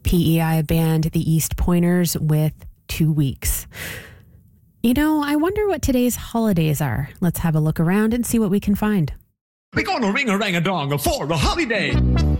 PEI banned the East Pointers with 2 weeks. You know, I wonder what today's holidays are. Let's have a look around and see what we can find. We're gonna ring-a-rang-a-dong for a holiday.